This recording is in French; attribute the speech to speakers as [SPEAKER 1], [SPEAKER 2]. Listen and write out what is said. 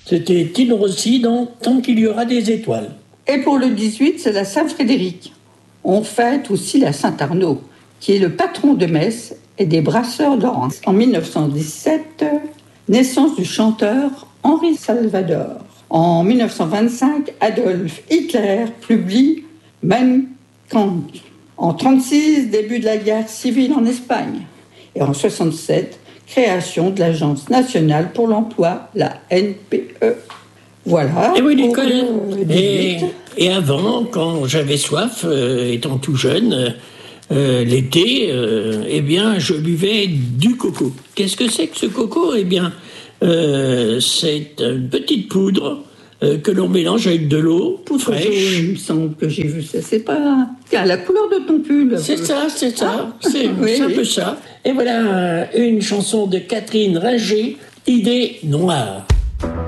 [SPEAKER 1] C'était Tino Rossi dans Tant qu'il y aura des étoiles.
[SPEAKER 2] Et pour le 18, c'est la Saint-Frédéric. On fête aussi la Saint-Arnaud, qui est le patron de Metz et des brasseurs d'Oran. En 1917, naissance du chanteur Henri Salvador. En 1925, Adolf Hitler publie Mein Kampf. En 1936, début de la guerre civile en Espagne. Et en 1967, création de l'Agence nationale pour l'emploi, la NPE. Voilà.
[SPEAKER 1] Et oui, Nicole. Et avant, quand j'avais soif, étant tout jeune, l'été, eh bien, je buvais du coco. Qu'est-ce que c'est que ce coco ? Eh bien, c'est une petite poudre que l'on mélange avec de l'eau, poudre fraîche.
[SPEAKER 2] Il me semble que j'ai vu ça. C'est pas la couleur de ton pull.
[SPEAKER 1] C'est ça.
[SPEAKER 2] Ah,
[SPEAKER 1] C'est
[SPEAKER 2] oui,
[SPEAKER 1] un peu ça. Et voilà une chanson de Catherine Ringer, Idée noire.